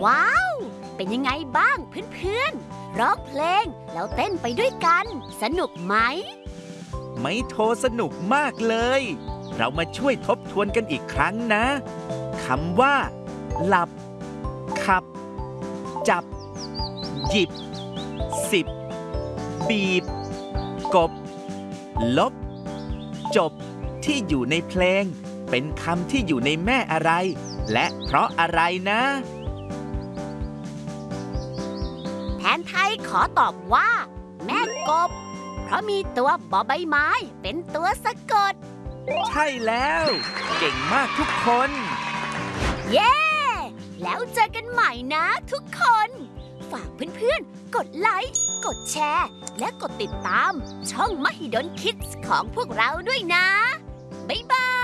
ว้าว เป็นยังไงบ้างเพื่อนๆร้องเพลงแล้วเต้นไปด้วยกัน สนุกไหมไมโทสนุกมากเลย เรามาช่วยทบทวนกันอีกครั้งนะ คำว่า หลับ ขับ จับ หยิบ สิบ บีบ กบ ลบ จบ ที่อยู่ในเพลง เป็นคำที่อยู่ในแม่อะไร และเพราะอะไรนะแทนไทยขอตอบว่า แม่กบ เพราะมีตัวบอใบไม้เป็นตัวสะกดใช่แล้ว เก่งมากทุกคนเย้ แล้วเจอกันใหม่นะทุกคน ฝากเพื่อนๆ กดไลค์ กดแชร์ และกดติดตามช่องมหิดลคิดส์ของพวกเราด้วยนะ บ๊ายบาย